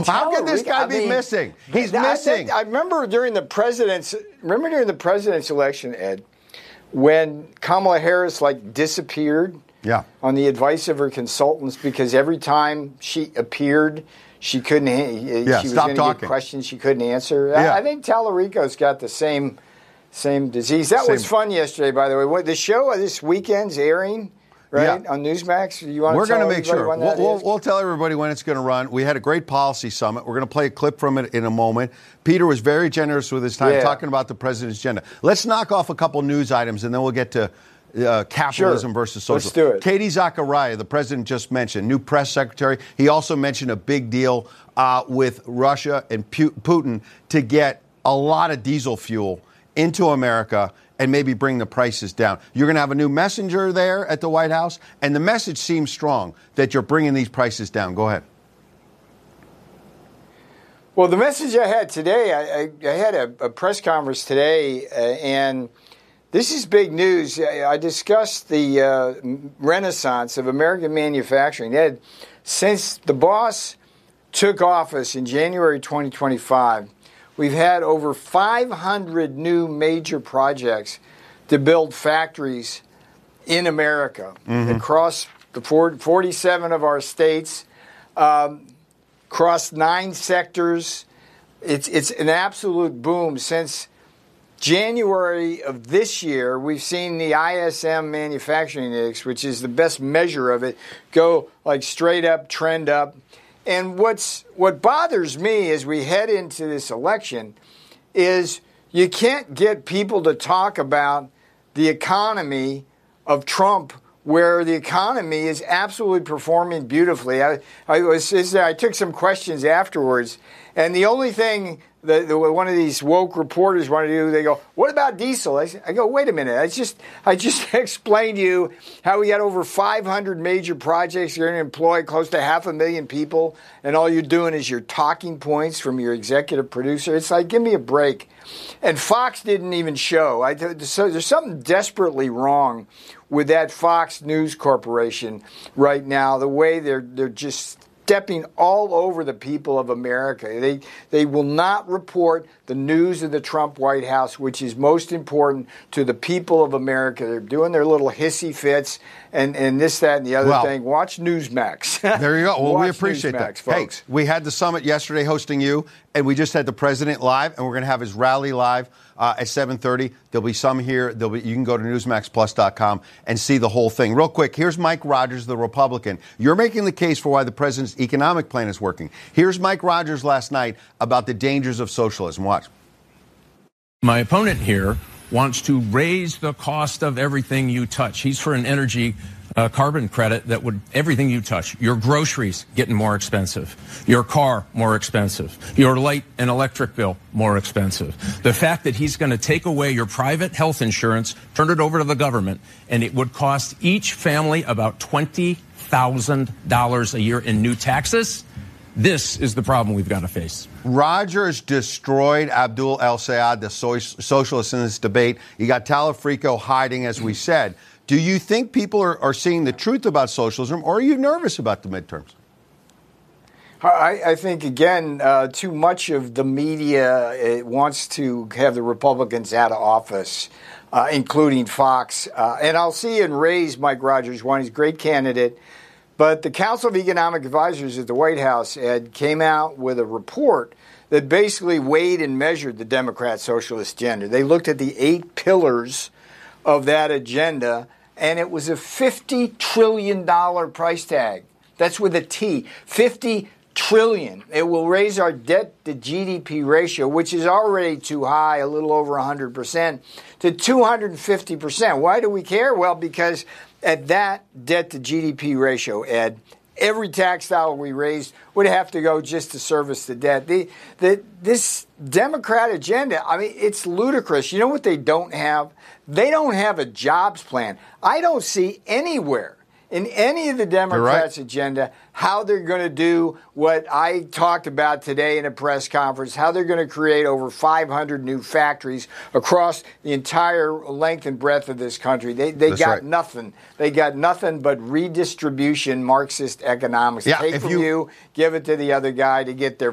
How could this guy be missing? He's missing. I remember during the president's election, Ed, when Kamala Harris disappeared on the advice of her consultants because every time she appeared, she couldn't. She was going to get questions she couldn't answer. Yeah. I think Tallarico's got the same disease. That was fun yesterday, by the way. The show this weekend's airing. Right, on Newsmax. We're going to make sure. We'll tell everybody when it's going to run. We had a great policy summit. We're going to play a clip from it in a moment. Peter was very generous with his time talking about the president's agenda. Let's knock off a couple news items, and then we'll get to capitalism versus socialism. Let's do it. Katie Zachariah, the president just mentioned, new press secretary. He also mentioned a big deal with Russia and Putin to get a lot of diesel fuel into America and maybe bring the prices down. You're going to have a new messenger there at the White House, and the message seems strong that you're bringing these prices down. Go ahead. Well, the message I had today, I had a press conference today, and this is big news. I discussed the renaissance of American manufacturing. Ed, since the boss took office in January 2025, we've had over 500 new major projects to build factories in America across the 47 of our states, across 9 sectors. It's an absolute boom. Since January of this year, we've seen the ISM Manufacturing Index, which is the best measure of it, go straight up, trend up. And what bothers me as we head into this election is you can't get people to talk about the economy of Trump, where the economy is absolutely performing beautifully. I took some questions afterwards, and the only thing that one of these woke reporters wanted to do, they go, "What about diesel?" I go, "Wait a minute! I just explained to you how we got over 500 major projects. You're going to employ close to 500,000 people, and all you're doing is your talking points from your executive producer. It's like, give me a break." And Fox didn't even show. So there's something desperately wrong with that Fox News Corporation right now. The way they're just stepping all over the people of America. They will not report the news of the Trump White House, which is most important to the people of America. They're doing their little hissy fits and this, that, and the other thing. Watch Newsmax. There you go. Well, we appreciate that. Folks. Hey, we had the summit yesterday hosting you, and we just had the president live, and we're going to have his rally live at 7:30. There'll be some here. You can go to newsmaxplus.com and see the whole thing. Real quick, here's Mike Rogers, the Republican. You're making the case for why the president's economic plan is working. Here's Mike Rogers last night about the dangers of socialism. Watch. My opponent here wants to raise the cost of everything you touch. He's for an energy carbon credit that would, everything you touch, your groceries getting more expensive, your car more expensive, your light and electric bill more expensive. The fact that he's going to take away your private health insurance, turn it over to the government, and it would cost each family about $20,000 a year in new taxes. This is the problem we've got to face. Rogers destroyed Abdul El-Sayed, the socialist, in this debate. You got Tallarico hiding, as we said. Do you think people are seeing the truth about socialism, or are you nervous about the midterms? I think, again, too much of the media wants to have the Republicans out of office, including Fox. And I'll see and raise Mike Rogers one. He's a great candidate. But the Council of Economic Advisors at the White House came out with a report that basically weighed and measured the Democrat socialist agenda. They looked at the 8 pillars of that agenda, and it was a $50 trillion price tag. That's with a T. $50 trillion. It will raise our debt to GDP ratio, which is already too high, a little over 100%, to 250%. Why do we care? Well, because at that debt to GDP ratio, Ed, every tax dollar we raised would have to go just to service the debt. This Democrat agenda, I mean, it's ludicrous. You know what they don't have? They don't have a jobs plan. I don't see anywhere in any of the Democrats' agenda how they're going to do what I talked about today in a press conference, how they're going to create over 500 new factories across the entire length and breadth of this country. They got nothing. They got nothing but redistribution, Marxist economics. Take from you, give it to the other guy to get their